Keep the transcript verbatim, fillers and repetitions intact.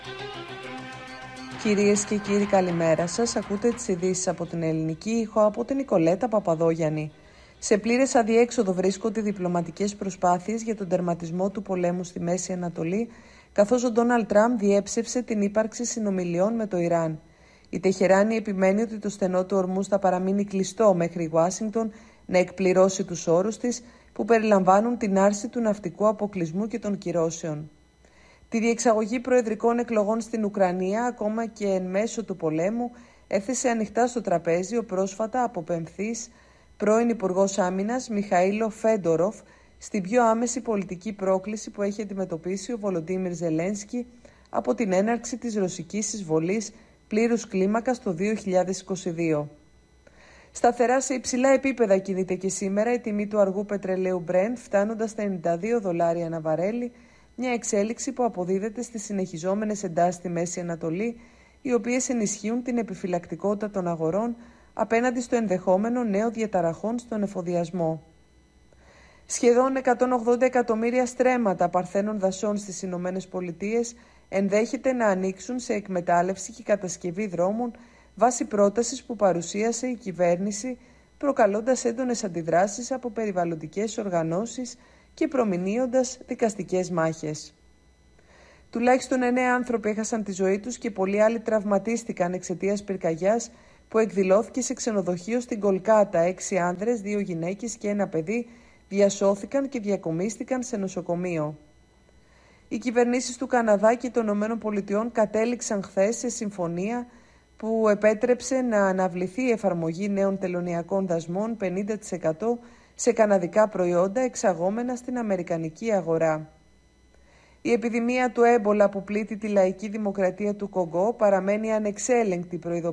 Κυρίες και κύριοι, καλημέρα σας. Ακούτε τις ειδήσεις από την Ελληνική Ήχο από την Νικολέτα Παπαδόγιαννη. Σε πλήρες αδιέξοδο βρίσκονται οι διπλωματικές προσπάθειες για τον τερματισμό του πολέμου στη Μέση Ανατολή, καθώς ο Ντόναλντ Τραμπ διέψευσε την ύπαρξη συνομιλιών με το Ιράν. Η Τεχεράνη επιμένει ότι το στενό του Ορμούζ θα παραμείνει κλειστό μέχρι η Ουάσιγκτον να εκπληρώσει τους όρους της, που περιλαμβάνουν την άρση του ναυτικού αποκλεισμού και των κυρώσεων. Τη διεξαγωγή προεδρικών εκλογών στην Ουκρανία, ακόμα και εν μέσω του πολέμου, έθεσε ανοιχτά στο τραπέζι ο πρόσφατα αποπεμφθής πρώην Υπουργός Άμυνας Μιχαήλο Φέντοροφ στην πιο άμεση πολιτική πρόκληση που έχει αντιμετωπίσει ο Βολοντίμιρ Ζελένσκι από την έναρξη της ρωσικής εισβολής πλήρους κλίμακας το δύο χιλιάδες είκοσι δύο. Σταθερά σε υψηλά επίπεδα κινείται και σήμερα η τιμή του αργού πετρελαίου Brent, φτάνοντας στα ενενήντα δύο δολάρια ανά βαρέλι, μια εξέλιξη που αποδίδεται στις συνεχιζόμενες εντάσεις στη Μέση Ανατολή, οι οποίες ενισχύουν την επιφυλακτικότητα των αγορών απέναντι στο ενδεχόμενο νέο διαταραχών στον εφοδιασμό. Σχεδόν εκατόν ογδόντα εκατομμύρια στρέμματα παρθένων δασών στις Ηνωμένες Πολιτείες ενδέχεται να ανοίξουν σε εκμετάλλευση και κατασκευή δρόμων βάσει πρότασης που παρουσίασε η κυβέρνηση, προκαλώντας έντονες αντιδράσεις από περιβαλλοντικές οργανώσεις και προμηνύοντας δικαστικές μάχες. Τουλάχιστον εννέα άνθρωποι έχασαν τη ζωή τους και πολλοί άλλοι τραυματίστηκαν εξαιτίας πυρκαγιάς που εκδηλώθηκε σε ξενοδοχείο στην Κολκάτα. Έξι άνδρες, δύο γυναίκες και ένα παιδί διασώθηκαν και διακομίστηκαν σε νοσοκομείο. Οι κυβερνήσεις του Καναδά και των ΗΠΑ κατέληξαν χθες σε συμφωνία που επέτρεψε να αναβληθεί η εφαρμογή νέων τελωνειακών δασμών πενήντα τοις εκατό σε καναδικά προϊόντα εξαγόμενα στην αμερικανική αγορά. Η επιδημία του έμπολα που πλήττει τη λαϊκή δημοκρατία του Κονγκό παραμένει ανεξέλεγκτη, προειδοποίησε